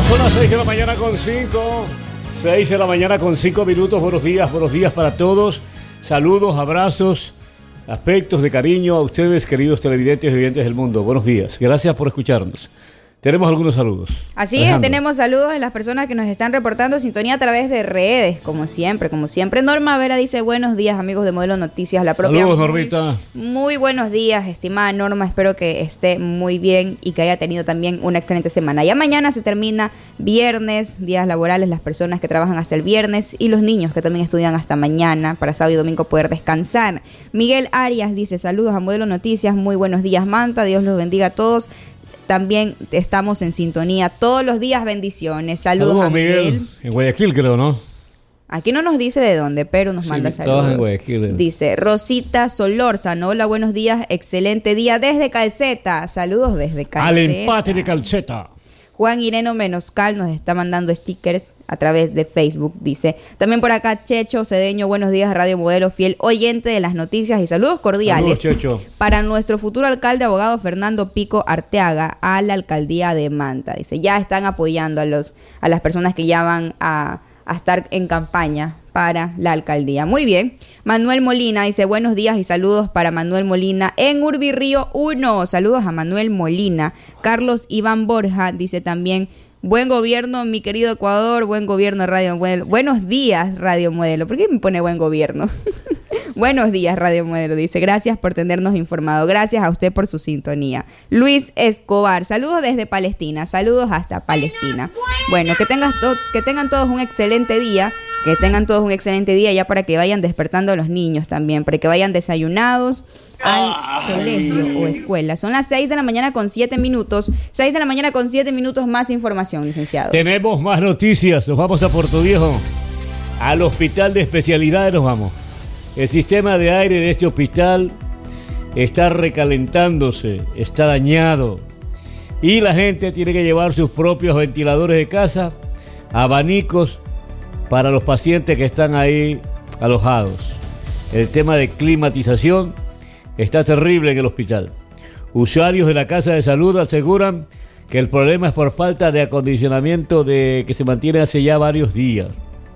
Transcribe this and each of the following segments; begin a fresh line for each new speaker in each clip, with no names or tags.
Son las 6 de la mañana con 5. 6 de la mañana con 5 minutos. Buenos días para todos. Saludos, abrazos, afectos de cariño a ustedes, queridos televidentes y oyentes del mundo. Buenos días. Gracias por escucharnos. Tenemos algunos saludos.
Así es, tenemos saludos de las personas que nos están reportando sintonía a través de redes, como siempre. Norma Vera dice, buenos días, amigos de Modelo Noticias. La propia
saludos, Normita.
Muy buenos días, estimada Norma. Espero que esté muy bien y que haya tenido también una excelente semana. Ya mañana se termina viernes, días laborales, las personas que trabajan hasta el viernes y los niños que también estudian hasta mañana para sábado y domingo poder descansar. Miguel Arias dice, saludos a Modelo Noticias, muy buenos días, Manta. Dios los bendiga a todos. También estamos en sintonía todos los días, bendiciones. Saludos a Miguel.
En Guayaquil, creo, ¿no?
Aquí no nos dice de dónde, pero nos manda saludos. En Guayaquil. Dice Rosita Solórzano, hola, buenos días, excelente día desde Calceta. Saludos desde Calceta.
Al empate de Calceta.
Juan Ireno Menoscal nos está mandando stickers a través de Facebook, dice. También por acá Checho Cedeño, buenos días, Radio Modelo, fiel oyente de las noticias y saludos cordiales.
Saludos, Checho.
Para nuestro futuro alcalde, abogado Fernando Pico Arteaga, a la alcaldía de Manta. Dice, ya están apoyando a las personas que ya van a estar en campaña para la alcaldía. Muy bien. Manuel Molina dice, buenos días y saludos para Manuel Molina en Urbirrío 1. Saludos a Manuel Molina. Carlos Iván Borja dice también, buen gobierno, mi querido Ecuador, buen gobierno Radio Modelo. Buenos días, Radio Modelo. ¿Por qué me pone buen gobierno? Buenos días, Radio Modelo. Dice, gracias por tenernos informado. Gracias a usted por su sintonía. Luis Escobar, saludos desde Palestina. Saludos hasta Palestina. Bueno, que tengan todos un excelente día. Que tengan todos un excelente día ya para que vayan despertando a los niños también, para que vayan desayunados al colegio o escuela. Son las 6 de la mañana con 7 minutos. 6 de la mañana con 7 minutos, más información, licenciado.
Tenemos más noticias. Nos vamos a Puerto Viejo. Al hospital de especialidades nos vamos. El sistema de aire de este hospital está recalentándose, está dañado. Y la gente tiene que llevar sus propios ventiladores de casa, abanicos, para los pacientes que están ahí alojados. El tema de climatización está terrible en el hospital. Usuarios de la Casa de Salud aseguran que el problema es por falta de acondicionamiento que se mantiene hace ya varios días.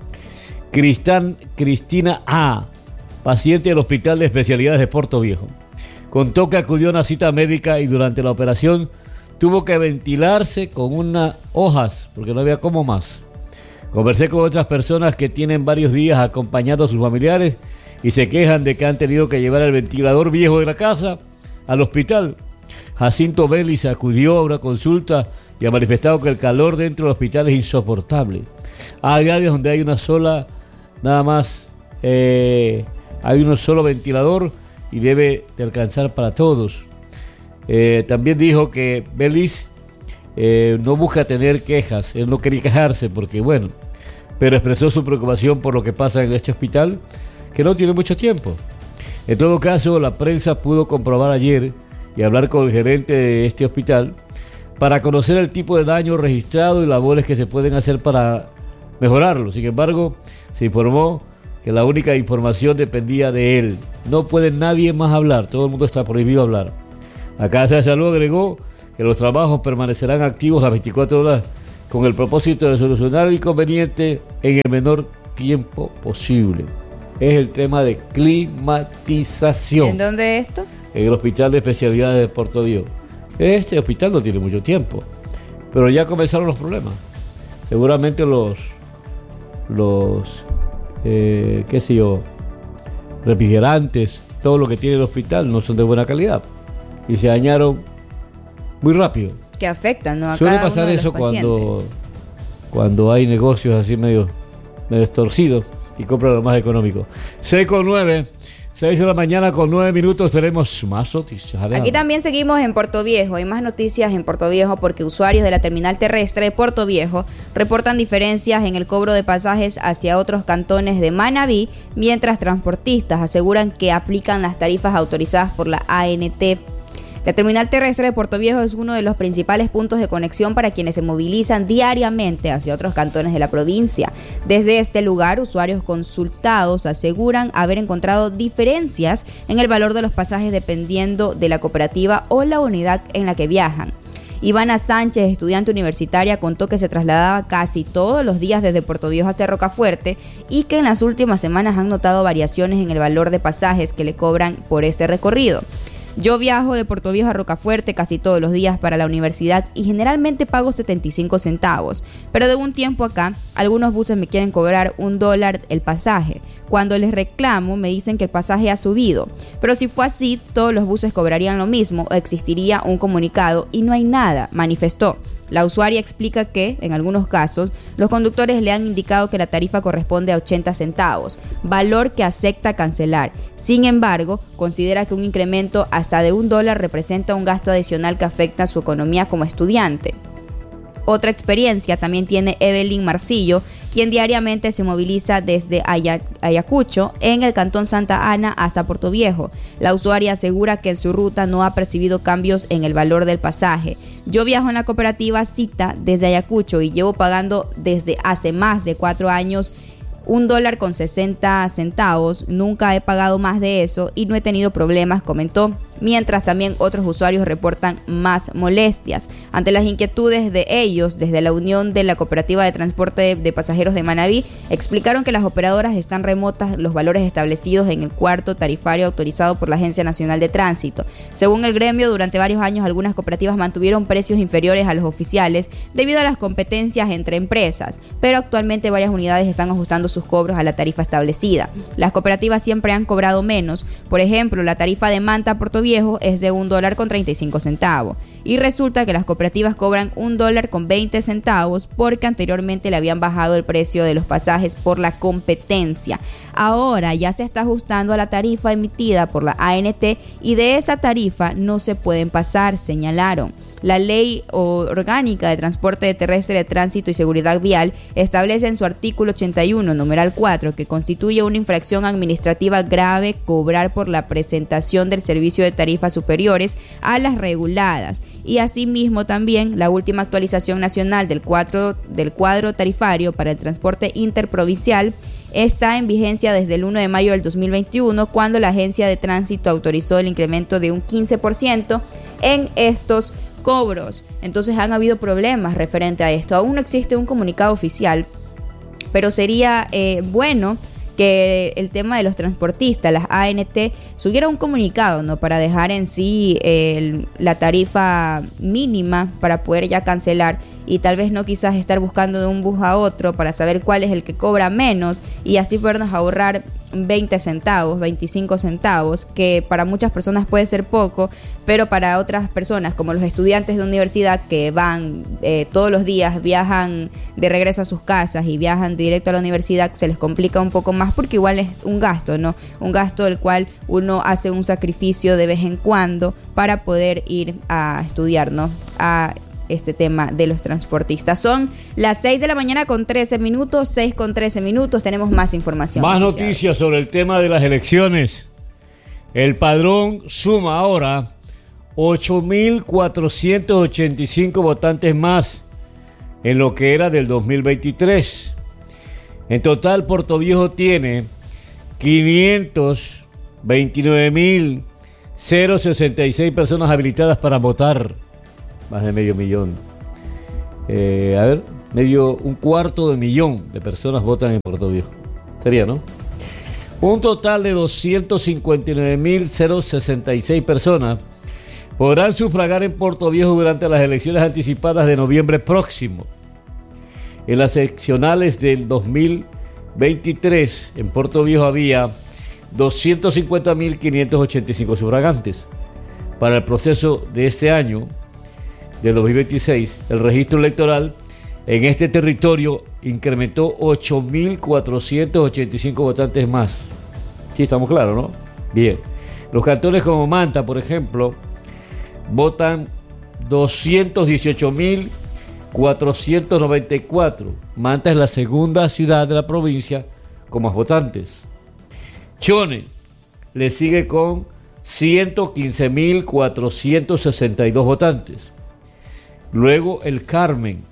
Cristina A., paciente del Hospital de Especialidades de Puerto Viejo, contó que acudió a una cita médica y durante la operación tuvo que ventilarse con unas hojas porque no había cómo más. Conversé con otras personas que tienen varios días acompañando a sus familiares y se quejan de que han tenido que llevar el ventilador viejo de la casa al hospital. Jacinto Vélez acudió a una consulta y ha manifestado que el calor dentro del hospital es insoportable. Hay áreas donde hay una sola, nada más, hay un solo ventilador y debe de alcanzar para todos. También dijo que Vélez no busca tener quejas, él no quería quejarse porque bueno, pero expresó su preocupación por lo que pasa en este hospital, que no tiene mucho tiempo. En todo caso, la prensa pudo comprobar ayer y hablar con el gerente de este hospital para conocer el tipo de daño registrado y labores que se pueden hacer para mejorarlo. Sin embargo, se informó que la única información dependía de él. No puede nadie más hablar, todo el mundo está prohibido hablar. La Casa de Salud agregó que los trabajos permanecerán activos las 24 horas con el propósito de solucionar el inconveniente en el menor tiempo posible. Es el tema de climatización.
¿En dónde es esto?
En el Hospital de Especialidades de Puerto Viejo. Este hospital no tiene mucho tiempo, pero ya comenzaron los problemas. Seguramente refrigerantes, todo lo que tiene el hospital no son de buena calidad y se dañaron muy rápido.
Que afectan, ¿no?
Suele pasar eso cuando hay negocios así medio torcidos y compran lo más económico. 6:09, 6 de la mañana con 9 minutos, tenemos más noticias.
Aquí también seguimos en Puerto Viejo, hay más noticias en Puerto Viejo porque usuarios de la terminal terrestre de Puerto Viejo reportan diferencias en el cobro de pasajes hacia otros cantones de Manabí, mientras transportistas aseguran que aplican las tarifas autorizadas por la ANT. La terminal terrestre de Puerto Viejo es uno de los principales puntos de conexión para quienes se movilizan diariamente hacia otros cantones de la provincia. Desde este lugar, usuarios consultados aseguran haber encontrado diferencias en el valor de los pasajes dependiendo de la cooperativa o la unidad en la que viajan. Ivana Sánchez, estudiante universitaria, contó que se trasladaba casi todos los días desde Portoviejo hacia Rocafuerte y que en las últimas semanas han notado variaciones en el valor de pasajes que le cobran por este recorrido. Yo viajo de Portoviejo a Rocafuerte casi todos los días para la universidad y generalmente pago 75 centavos, pero de un tiempo acá algunos buses me quieren cobrar $1 el pasaje. Cuando les reclamo me dicen que el pasaje ha subido, pero si fue así todos los buses cobrarían lo mismo o existiría un comunicado y no hay nada, manifestó. La usuaria explica que, en algunos casos, los conductores le han indicado que la tarifa corresponde a 80 centavos, valor que acepta cancelar. Sin embargo, considera que un incremento hasta de $1 representa un gasto adicional que afecta a su economía como estudiante. Otra experiencia también tiene Evelyn Marcillo, quien diariamente se moviliza desde Ayacucho, en el cantón Santa Ana, hasta Portoviejo. La usuaria asegura que en su ruta no ha percibido cambios en el valor del pasaje. Yo viajo en la cooperativa Cita desde Ayacucho y llevo pagando desde hace más de 4 años $1.60. Nunca he pagado más de eso y no he tenido problemas, comentó. Mientras también otros usuarios reportan más molestias. Ante las inquietudes de ellos, desde la Unión de la Cooperativa de Transporte de Pasajeros de Manabí, explicaron que las operadoras están remotas los valores establecidos en el cuarto tarifario autorizado por la Agencia Nacional de Tránsito. Según el gremio, durante varios años algunas cooperativas mantuvieron precios inferiores a los oficiales debido a las competencias entre empresas, pero actualmente varias unidades están ajustando sus cobros a la tarifa establecida. Las cooperativas siempre han cobrado menos. Por ejemplo, la tarifa de Manta a Portoviejo es de $1.35 y resulta que las cooperativas cobran $1.20 porque anteriormente le habían bajado el precio de los pasajes por la competencia. Ahora ya se está ajustando a la tarifa emitida por la ANT y de esa tarifa no se pueden pasar, señalaron. La Ley Orgánica de Transporte Terrestre de Tránsito y Seguridad Vial establece en su artículo 81, numeral 4, que constituye una infracción administrativa grave cobrar por la presentación del servicio de tarifas superiores a las reguladas. Y asimismo también la última actualización nacional del cuadro tarifario para el transporte interprovincial está en vigencia desde el 1 de mayo del 2021, cuando la Agencia de Tránsito autorizó el incremento de un 15% en estos cobros. Entonces han habido problemas referente a esto. Aún no existe un comunicado oficial, pero sería bueno que el tema de los transportistas, las ANT, subiera un comunicado, ¿no?, para dejar en sí la tarifa mínima para poder ya cancelar y tal vez no quizás estar buscando de un bus a otro para saber cuál es el que cobra menos y así podernos ahorrar 20 centavos, 25 centavos, que para muchas personas puede ser poco, pero para otras personas como los estudiantes de universidad que van todos los días, viajan de regreso a sus casas y viajan directo a la universidad, se les complica un poco más porque igual es un gasto, ¿no? Un gasto del cual uno hace un sacrificio de vez en cuando para poder ir a estudiar, ¿no?, a este tema de los transportistas. Son las 6 de la mañana con 13 minutos, 6 con 13 minutos, tenemos más información.
Más noticias sobre el tema de las elecciones. El padrón suma ahora 8.485 votantes más en lo que era del 2023. En total, Portoviejo tiene 529.066 personas habilitadas para votar. Más de medio millón. Un cuarto de millón de personas votan en Portoviejo. Sería, ¿no? Un total de 259.066 personas podrán sufragar en Portoviejo durante las elecciones anticipadas de noviembre próximo. En las seccionales del 2023, en Portoviejo había 250.585 sufragantes. Para el proceso de este año, del 2026, el registro electoral en este territorio incrementó 8.485 votantes más. Sí, estamos claros, ¿no? Bien. Los cantones como Manta, por ejemplo, votan 218.494. Manta es la segunda ciudad de la provincia con más votantes. Chone le sigue con 115.462 votantes. Luego el Carmen,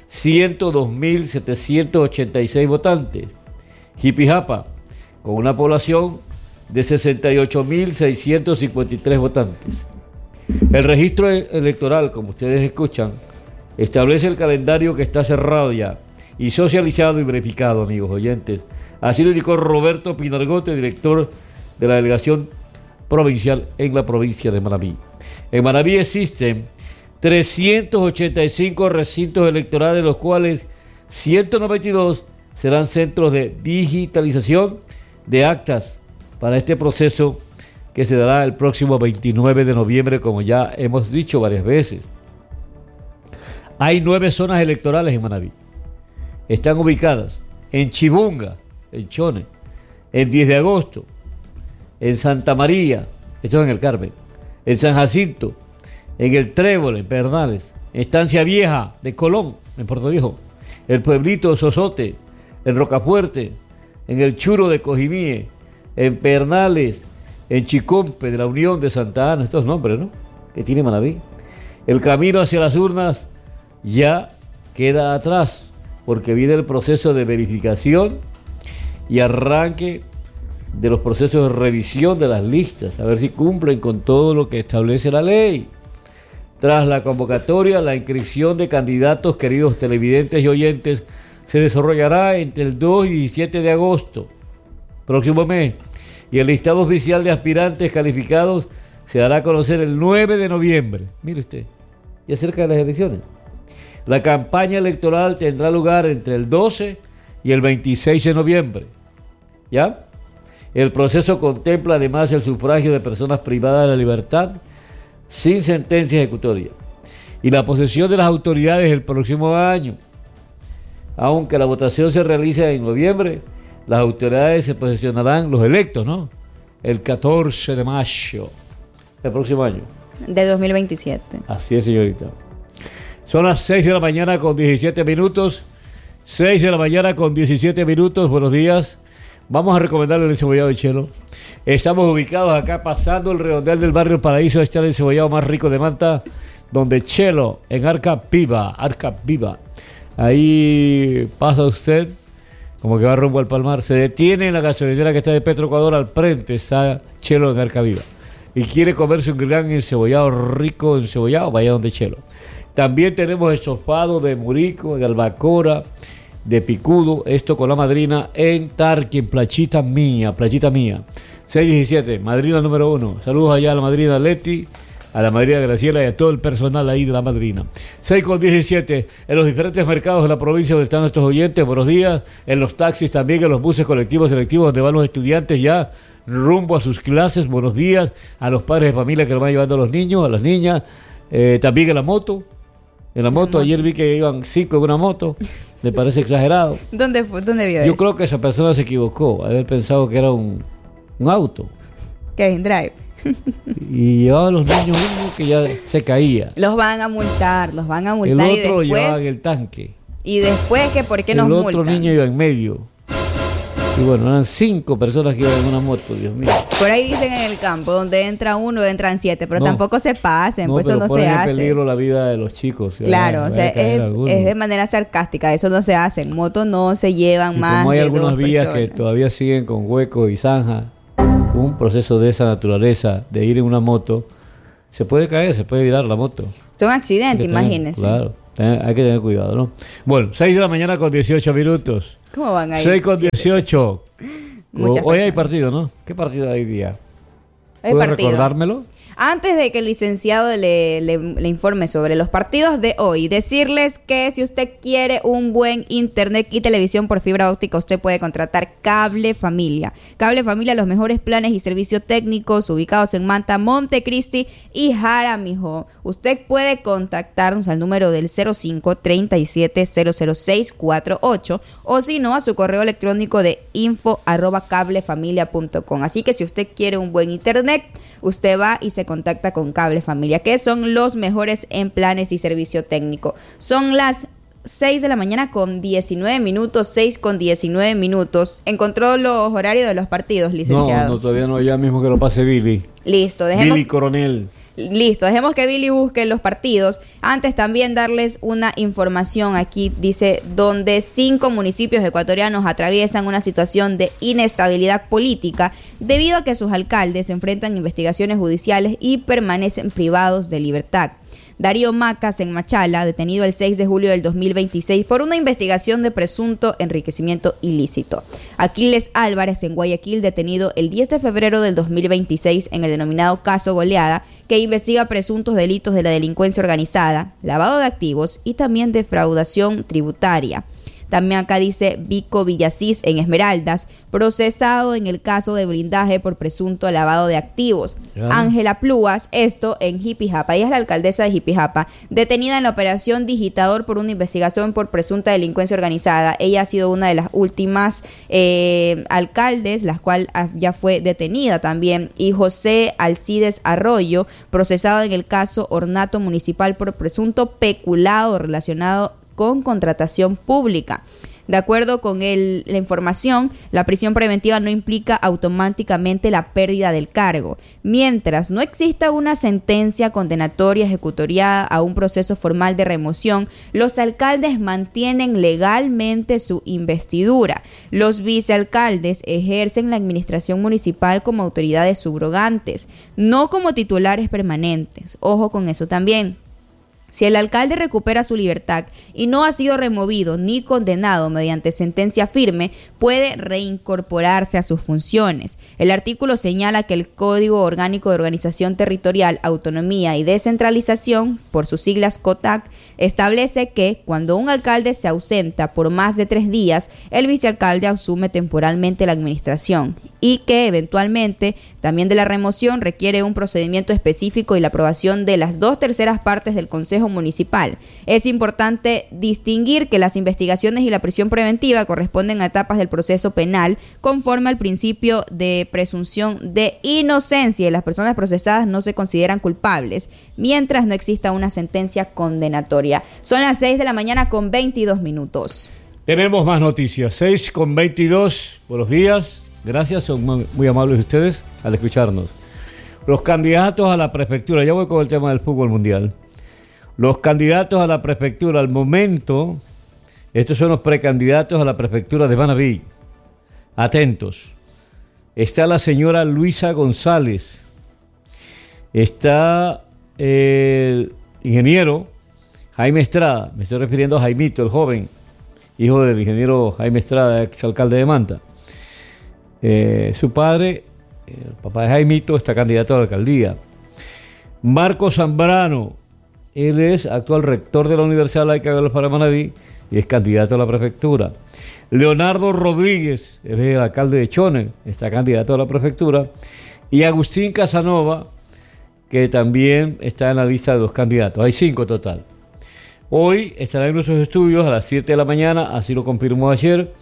102.786 votantes. Jipijapa, con una población de 68.653 votantes. El registro electoral, como ustedes escuchan, establece el calendario que está cerrado ya y socializado y verificado, amigos oyentes. Así lo indicó Roberto Pinargote, director de la delegación provincial en la provincia de Manabí. En Manabí existen 385 recintos electorales, de los cuales 192 serán centros de digitalización de actas para este proceso que se dará el próximo 29 de noviembre, como ya hemos dicho varias veces. Hay 9 zonas electorales en Manabí. Están ubicadas en Chibunga, en Chone, en 10 de agosto, en Santa María, esto es en el Carmen, en San Jacinto, en el Trébol, en Pedernales, en Estancia Vieja de Colón, en Puerto Viejo, el Pueblito Sosote, en Rocafuerte, en el Churo de Cojimíe, en Pedernales, en Chicompe de la Unión de Santa Ana, estos nombres, ¿no?, que tiene Manabí. El camino hacia las urnas ya queda atrás, porque viene el proceso de verificación y arranque de los procesos de revisión de las listas, a ver si cumplen con todo lo que establece la ley. Tras la convocatoria, la inscripción de candidatos, queridos televidentes y oyentes, se desarrollará entre el 2 y 17 de agosto, próximo mes, y el listado oficial de aspirantes calificados se dará a conocer el 9 de noviembre. Mire usted, ya cerca de las elecciones. La campaña electoral tendrá lugar entre el 12 y el 26 de noviembre. ¿Ya? El proceso contempla además el sufragio de personas privadas de la libertad sin sentencia ejecutoria y la posesión de las autoridades el próximo año. Aunque la votación se realice en noviembre, las autoridades se posesionarán, los electos, ¿no?, el 14 de mayo del próximo año.
De 2027.
Así es, señorita. Son las 6 de la mañana con 17 minutos. 6 de la mañana con 17 minutos. Buenos días. Vamos a recomendarle el encebollado de Chelo. Estamos ubicados acá pasando el redondel del barrio Paraíso. Está el encebollado más rico de Manta, donde Chelo, en Arca Viva. Ahí pasa usted, como que va rumbo al Palmar, se detiene en la gasolinera que está de Petroecuador, al frente está Chelo en Arca Viva. Y quiere comerse un gran encebollado rico, vaya donde Chelo. También tenemos estofado de murico, de albacora, de picudo, esto con la madrina en Tarqui, en Plachita Mía. 617, madrina número 1. Saludos allá a la madrina Leti, a la madrina Graciela y a todo el personal ahí de la madrina. 6:17, en los diferentes mercados de la provincia donde están nuestros oyentes, buenos días, en los taxis también, en los buses colectivos selectivos donde van los estudiantes ya rumbo a sus clases, buenos días, a los padres de familia que lo van llevando a los niños, a las niñas, también en la moto. En la moto, ayer vi que iban 5 en una moto, me parece exagerado.
¿Dónde vio eso?
Yo creo que esa persona se equivocó, haber pensado que era un auto.
Kevin Drive.
Y llevaba a los niños uno que ya se caía.
Los van a multar
El
y
otro
después...
lo llevaba en el tanque.
Y después, que ¿por qué nos multan?
El otro niño iba en medio. Y bueno, eran 5 personas que iban en una moto, Dios mío.
Por ahí dicen en el campo, donde entra uno, entran 7, pero tampoco se pasen, pues eso no se hace.
En peligro la vida de los chicos.
Claro, o sea, es de manera sarcástica, eso no se hace. En moto no se llevan más de 2 personas.
Como hay algunas vías que todavía siguen con huecos y zanja, un proceso de esa naturaleza, de ir en una moto, se puede caer, se puede virar la moto.
Son accidentes, imagínense.
Claro, hay que tener cuidado, ¿no? Bueno, 6 de la mañana con 18 minutos.
¿Cómo van ahí?
6:18. Hoy hay partido, ¿no? ¿Qué partido hay día? ¿Puedes recordármelo?
Antes de que el licenciado le informe sobre los partidos de hoy, decirles que si usted quiere un buen internet y televisión por fibra óptica, usted puede contratar Cable Familia. Cable Familia, los mejores planes y servicios técnicos ubicados en Manta, Montecristi y Jaramillo. Usted puede contactarnos al número del 05-37-00648 o si no, a su correo electrónico de info@cablefamilia.com. Así que si usted quiere un buen internet, usted va y se contacta con Cable Familia, que son los mejores en planes y servicio técnico. Son las 6 de la mañana con 19 minutos, 6:19. ¿Encontró los horarios de los partidos, licenciado?
No, todavía no, ya mismo que lo pase Billy.
Listo,
Billy Coronel.
Listo, dejemos que Billy busque los partidos. Antes también darles una información aquí, dice, donde 5 municipios ecuatorianos atraviesan una situación de inestabilidad política debido a que sus alcaldes enfrentan investigaciones judiciales y permanecen privados de libertad. Darío Macas en Machala, detenido el 6 de julio del 2026 por una investigación de presunto enriquecimiento ilícito. Aquiles Álvarez en Guayaquil, detenido el 10 de febrero del 2026 en el denominado caso Goleada, que investiga presuntos delitos de la delincuencia organizada, lavado de activos y también defraudación tributaria. También acá dice Vico Villasís en Esmeraldas, procesado en el caso de blindaje por presunto lavado de activos. Ángela Plúas, esto en Jipijapa, ella es la alcaldesa de Jipijapa, detenida en la operación Digitador por una investigación por presunta delincuencia organizada. Ella ha sido una de las últimas alcaldes, la cual ya fue detenida también. Y José Alcides Arroyo, procesado en el caso Ornato Municipal por presunto peculado relacionado con contratación pública. De acuerdo con la información, la prisión preventiva no implica automáticamente la pérdida del cargo. Mientras no exista una sentencia condenatoria ejecutoriada a un proceso formal de remoción, los alcaldes mantienen legalmente su investidura. Los vicealcaldes ejercen la administración municipal como autoridades subrogantes, no como titulares permanentes. Ojo con eso también. Si el alcalde recupera su libertad y no ha sido removido ni condenado mediante sentencia firme, puede reincorporarse a sus funciones. El artículo señala que el Código Orgánico de Organización Territorial, Autonomía y Descentralización, por sus siglas COTAC, establece que cuando un alcalde se ausenta por más de 3 días, el vicealcalde asume temporalmente la administración y que eventualmente también de la remoción requiere un procedimiento específico y la aprobación de las 2/3 partes del Consejo Municipal. Es importante distinguir que las investigaciones y la prisión preventiva corresponden a etapas del proceso penal conforme al principio de presunción de inocencia y las personas procesadas no se consideran culpables mientras no exista una sentencia condenatoria. Son las 6 de la mañana con 22 minutos.
Tenemos más noticias, 6:22. Buenos días. Gracias, son muy amables ustedes al escucharnos. Los candidatos a la prefectura, ya voy con el tema del fútbol mundial. Los candidatos a la prefectura, al momento, estos son los precandidatos a la prefectura de Manabí. Atentos. Está la señora Luisa González. Está el ingeniero Jaime Estrada. Me estoy refiriendo a Jaimito, el joven, hijo del ingeniero Jaime Estrada, exalcalde de Manta. Su padre, el papá de Jaimito, está candidato a la alcaldía. Marco Zambrano, él es actual rector de la Universidad Laica de los Manabí y es candidato a la prefectura. Leonardo Rodríguez, él es el alcalde de Chone, está candidato a la prefectura. Y Agustín Casanova, que también está en la lista de los candidatos. Hay 5 total. Hoy estará en nuestros estudios a las 7 de la mañana, así lo confirmó ayer,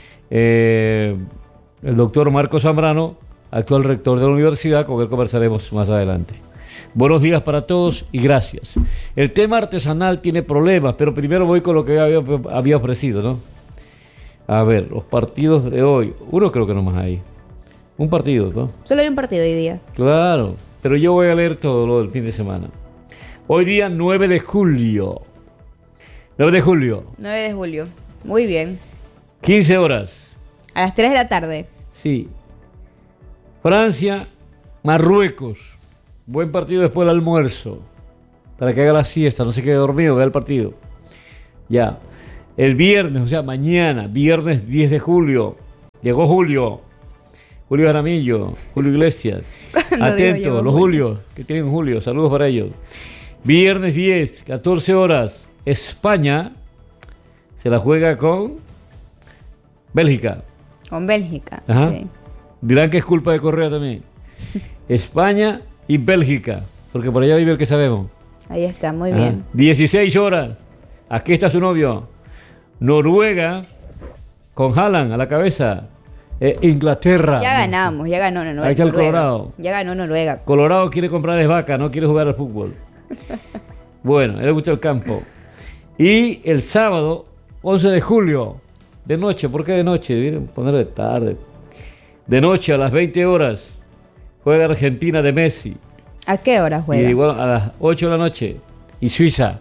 el doctor Marco Zambrano, actual rector de la universidad, con él conversaremos más adelante. Buenos días para todos y gracias. El tema artesanal tiene problemas, pero primero voy con lo que había ofrecido, ¿no? A ver, los partidos de hoy. Uno creo que nomás hay. Un partido, ¿no?
Solo hay un partido hoy día.
Claro, pero yo voy a leer todo lo del fin de semana. Hoy día 9 de julio. 9 de julio.
9 de julio. Muy bien.
15 horas.
A las 3 de la tarde.
Sí. Francia, Marruecos. Buen partido después del almuerzo. Para que haga la siesta, no se quede dormido, vea el partido. Ya. El viernes, o sea, mañana, viernes 10 de julio. Llegó Julio. Julio Jaramillo, Julio Iglesias. Atentos, los Julios, que tienen Julio, saludos para ellos. Viernes 10, 14 horas. España se la juega con Bélgica.
Con Bélgica.
Ajá.
Okay.
Dirán que es culpa de Correa también. España y Bélgica, porque por allá vive el que sabemos.
Ahí está, muy bien.
16 horas. Aquí está su novio. Noruega con Haaland a la cabeza. Inglaterra.
Ya ganamos, ya ganó Noruega.
Ahí está el Colorado.
Ya ganó Noruega.
Colorado quiere comprar vaca, no quiere jugar al fútbol. Bueno, a él le gusta el campo. Y el sábado, 11 de julio, de noche. ¿Por qué de noche? Debieron ponerlo de tarde. De noche a las 20 horas, juega Argentina de Messi.
¿A qué hora juega?
Y bueno, a las 8 de la noche. Y Suiza.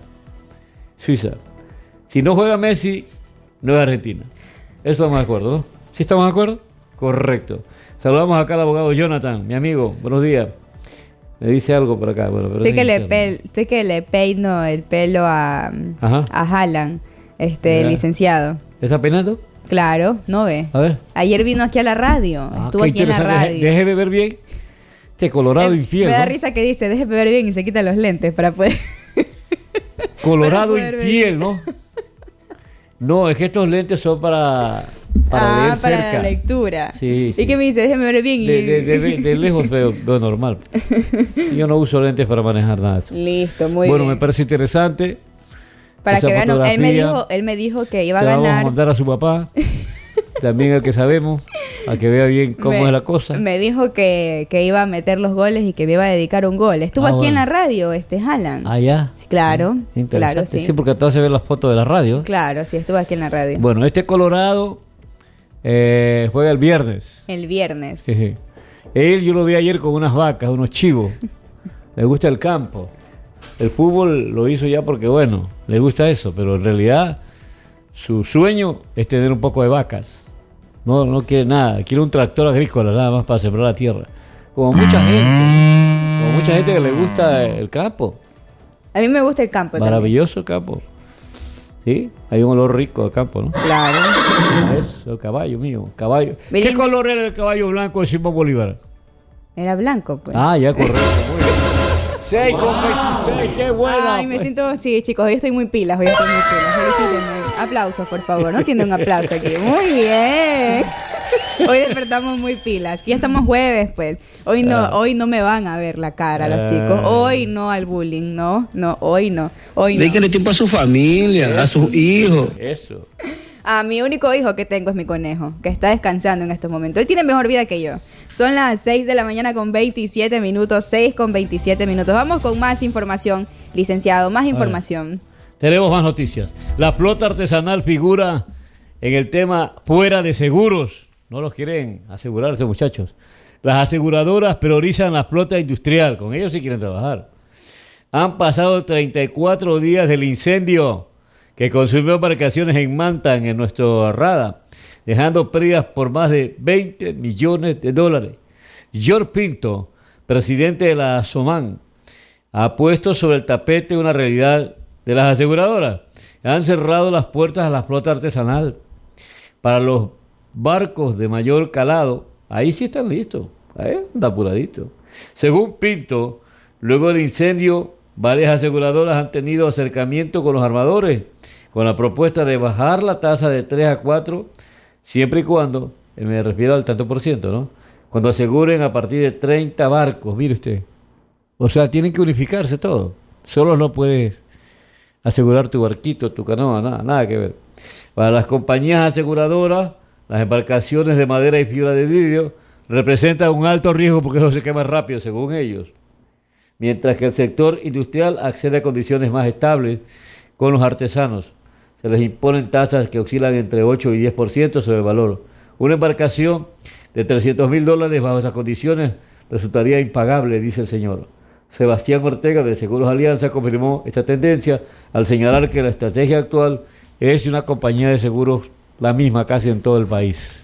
Si no juega Messi, no es Argentina. Eso estamos de acuerdo, ¿no? ¿Sí estamos de acuerdo? Correcto. Saludamos acá al abogado Jonathan, mi amigo. Buenos días. Me dice algo por acá. Bueno, pero
sé que le peino el pelo a Haaland, licenciado.
¿Está peinando?
Claro, ¿no ve?
A ver.
Ayer vino aquí a la radio. Estuvo aquí en la radio.
Deje de ver bien. Colorado infiel.
Me da risa que dice, deje de ver bien y se quita los lentes para poder...
Colorado infiel, ¿no? No, es que estos lentes son para leer cerca.
Para la lectura.
Sí.
¿Y qué me dice? Déjeme ver bien.
De lejos veo normal. Yo no uso lentes para manejar nada.
Listo, muy bien.
Bueno, me parece interesante.
Para que vean, él me dijo que iba a ganar.
Vamos a mandar a su papá, también el que sabemos, a que vea bien cómo es la cosa.
Me dijo que iba a meter los goles y que me iba a dedicar un gol. Estuvo aquí en la radio, Haaland.
Ah, ya.
Sí, claro.
Interesante.
Claro, sí.
Sí, porque atrás se ven las fotos de la radio.
Claro, sí, estuvo aquí en la radio.
Bueno, Colorado juega el viernes.
El viernes.
Yo lo vi ayer con unas vacas, unos chivos. Le gusta el campo. El fútbol lo hizo ya porque, bueno, le gusta eso, pero en realidad su sueño es tener un poco de vacas. No quiere nada, quiere un tractor agrícola nada más para sembrar la tierra. Como mucha gente que le gusta el campo.
A mí me gusta el campo.
Maravilloso también. El campo. Sí, hay un olor rico al campo, ¿no?
Claro.
Eso, el caballo mío, caballo. ¿Qué color era el caballo blanco de Simón Bolívar?
Era blanco, pues.
Ah, ya, correcto, muy bien. 6 con 26, qué bueno.
Ay, me siento, sí, chicos, hoy estoy muy pilas, Felicítenme. Aplausos, por favor, ¿no? Tiene un aplauso aquí. Muy bien. Hoy despertamos muy pilas. Ya estamos jueves, pues. Hoy no me van a ver la cara los chicos. Hoy no al bullying, no, hoy no.
Déjenle tiempo a su familia, a sus hijos.
Eso.
A mi único hijo que tengo es mi conejo, que está descansando en estos momentos. Él tiene mejor vida que yo. Son las 6 de la mañana con 27 minutos, 6 con 27 minutos. Vamos con más información, licenciado, más información.
Tenemos más noticias. La flota artesanal figura en el tema fuera de seguros. No los quieren asegurarse, muchachos. Las aseguradoras priorizan la flota industrial. Con ellos sí quieren trabajar. Han pasado 34 días del incendio que consumió embarcaciones en Mantan, en nuestro Rada, dejando pérdidas por más de $20 millones. George Pinto, presidente de la SOMAN, ha puesto sobre el tapete una realidad de las aseguradoras. Han cerrado las puertas a la flota artesanal. Para los barcos de mayor calado, ahí sí están listos. Ahí anda apuradito. Según Pinto, luego del incendio, varias aseguradoras han tenido acercamiento con los armadores, con la propuesta de bajar la tasa de 3 a 4, siempre y cuando, me refiero al tanto por ciento, ¿no? Cuando aseguren a partir de 30 barcos, mire usted. O sea, tienen que unificarse todo. Solo no puedes asegurar tu barquito, tu canoa, nada que ver. Para las compañías aseguradoras, las embarcaciones de madera y fibra de vidrio representan un alto riesgo porque eso se quema rápido, según ellos. Mientras que el sector industrial accede a condiciones más estables con los artesanos. Se les imponen tasas que oscilan entre 8 y 10% sobre el valor. Una embarcación de $300,000 bajo esas condiciones resultaría impagable, dice el señor. Sebastián Ortega de Seguros Alianza confirmó esta tendencia al señalar que la estrategia actual es una compañía de seguros la misma casi en todo el país.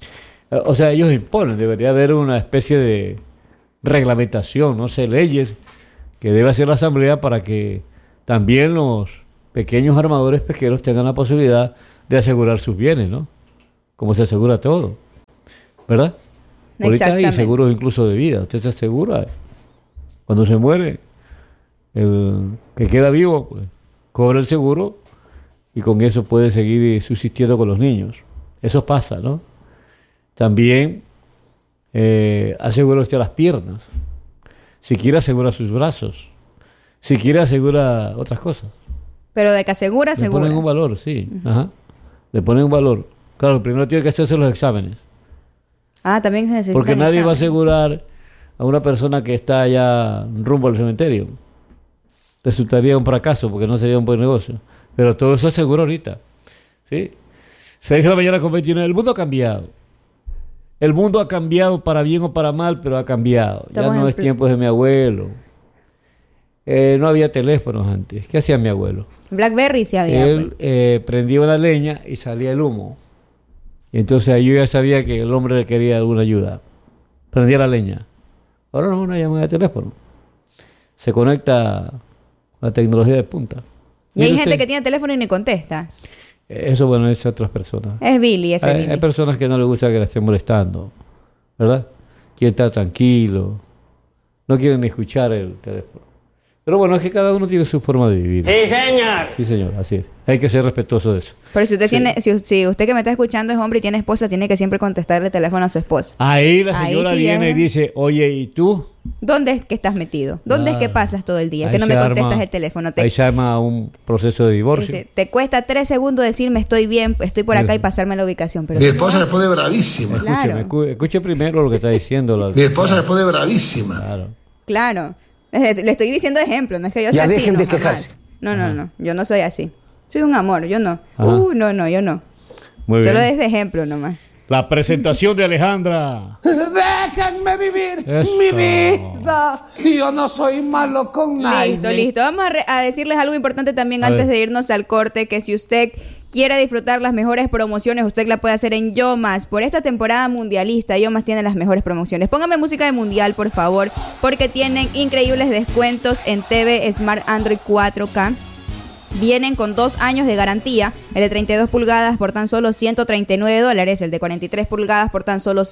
O sea, ellos imponen, debería haber una especie de reglamentación, no sé, leyes que debe hacer la Asamblea para que también los pequeños armadores pesqueros tengan la posibilidad de asegurar sus bienes, ¿no? Como se asegura todo, ¿verdad? Ahorita hay seguros incluso de vida, usted se asegura. Cuando se muere, el que queda vivo, pues, cobra el seguro y con eso puede seguir subsistiendo con los niños. Eso pasa, ¿no? También asegura usted las piernas. Si quiere asegura sus brazos. Si quiere asegura otras cosas.
Pero de que asegura,
Le
segura.
ponen un valor, sí. Uh-huh. Ajá. Le ponen un valor. Claro, primero tiene que hacerse los exámenes.
Ah, también se necesitan
porque nadie
exámenes.
va a asegurar a una persona que está allá rumbo al cementerio. Resultaría un fracaso porque no sería un buen negocio. Pero todo eso asegura ahorita. ¿Sí? 6 de la mañana con 29. El mundo ha cambiado. El mundo ha cambiado para bien o para mal, pero ha cambiado. Ya no es tiempo de mi abuelo. No había teléfonos antes. ¿Qué hacía mi abuelo?
BlackBerry sí había.
Él prendía una leña y salía el humo. Y entonces yo ya sabía que el hombre quería alguna ayuda. Prendía la leña. Ahora no es una llamada de teléfono. Se conecta la tecnología de punta.
Y hay gente que tiene teléfono y ni contesta.
Eso, bueno, es otras personas.
Es Billy, ese Billy.
Hay personas que no les gusta que la estén molestando, ¿verdad? Quieren estar tranquilo. No quieren ni escuchar el teléfono. Pero bueno, es que cada uno tiene su forma de vivir.
Sí, señor.
Sí, señor, así es. Hay que ser respetuoso de eso.
Pero si usted tiene, si usted que me está escuchando es hombre y tiene esposa, tiene que siempre contestarle el teléfono a su esposa.
Ahí la señora
sí
viene y dice, oye, ¿y tú?
¿Dónde es que estás metido? ¿Dónde es que pasas todo el día? Que no me contestas el teléfono.
Ahí se arma un proceso de divorcio.
Dice, te cuesta 3 segundos decirme estoy bien, estoy por acá y pasarme la ubicación. Pero
Mi esposa responde bravísima.
Claro.
Escuche primero lo que está diciendo.
Mi esposa responde bravísima.
Claro. Le estoy diciendo ejemplo, no es que yo sea así.
Dejen
No,
de quejarse.
No. Yo no soy así. Soy un amor, yo no.
Ajá.
Yo no.
Muy
Solo
bien.
es de ejemplo nomás.
La presentación de Alejandra.
Déjenme vivir
Eso.
mi vida. Yo no soy malo con nadie.
Listo. Vamos a decirles algo importante también
A
antes
ver.
de irnos al corte, que si usted quiere disfrutar las mejores promociones, usted la puede hacer en Yomas. Por esta temporada mundialista, Yomas tiene las mejores promociones. Póngame música de mundial, por favor, porque tienen increíbles descuentos en TV Smart Android 4K. Vienen con 2 años de garantía. El de 32 pulgadas por tan solo $139. El de 43 pulgadas por tan solo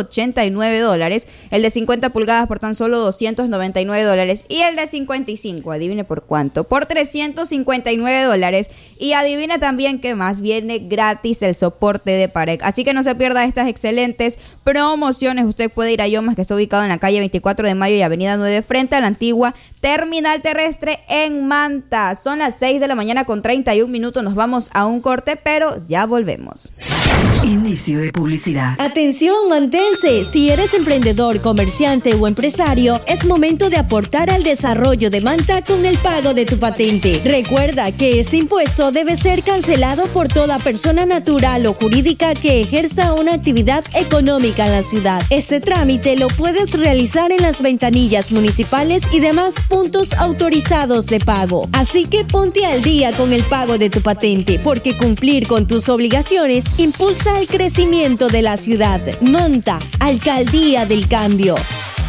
$189. El de 50 pulgadas por tan solo $299. Y el de 55, adivine por cuánto, por $359. Y adivina también que más, viene gratis el soporte de pared. Así que no se pierda estas excelentes promociones. Usted puede ir a Yomas, que está ubicado en la calle 24 de Mayo y avenida 9, frente a la antigua terminal terrestre en Manta. Son las 6 de la mañana con 31 minutos. Nos vamos a un corte, pero ya volvemos.
Inicio de publicidad.
Atención, mantense. Si eres emprendedor, comerciante o empresario, es momento de aportar al desarrollo de Manta con el pago de tu patente. Recuerda que este impuesto debe ser cancelado por toda persona natural o jurídica que ejerza una actividad económica en la ciudad. Este trámite lo puedes realizar en las ventanillas municipales y demás puntos autorizados de pago. Así que ponte al día con el pago de tu patente, porque cumplir con tus obligaciones impulsa el crecimiento de la ciudad. Manta, Alcaldía del Cambio.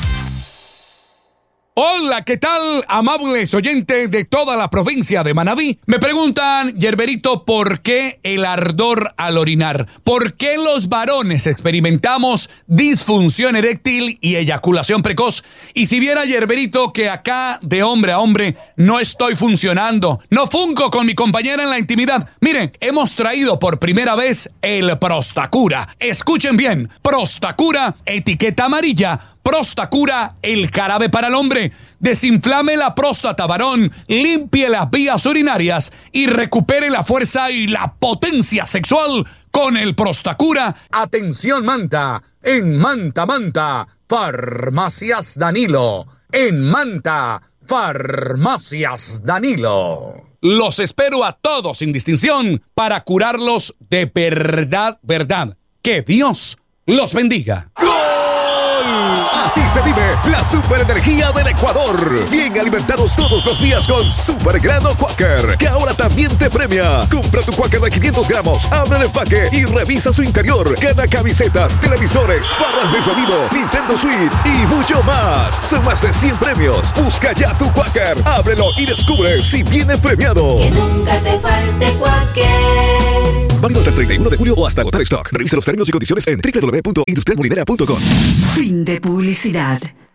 Hola, ¿qué tal, amables oyentes de toda la provincia de Manabí? Me preguntan, Yerberito, ¿por qué el ardor al orinar? ¿Por qué los varones experimentamos disfunción eréctil y eyaculación precoz? Y si viera, Yerberito, que acá de hombre a hombre no estoy funcionando, no funco con mi compañera en la intimidad. Miren, hemos traído por primera vez el Prostacura. Escuchen bien, Prostacura, etiqueta amarilla. Prostacura, el jarabe para el hombre. Desinflame la próstata, varón, limpie las vías urinarias y recupere la fuerza y la potencia sexual con el Prostacura. Atención, Manta. En Manta, Farmacias Danilo. En Manta, Farmacias Danilo. Los espero a todos sin distinción para curarlos de verdad. Que Dios los bendiga.
Así se vive la superenergía del Ecuador. Bien alimentados todos los días con Super Grano Quaker, que ahora también te premia. Compra tu Quaker de 500 gramos, abre el empaque y revisa su interior. Gana camisetas, televisores, barras de sonido, Nintendo Switch y mucho más. Son más de 100 premios. Busca ya tu Quaker, ábrelo y descubre si viene premiado.
Que nunca te falte Quaker.
Válido hasta el 31 de julio o hasta agotar stock. Revisa los términos y condiciones en www.industrialmolinera.com.
Fin de publicidad.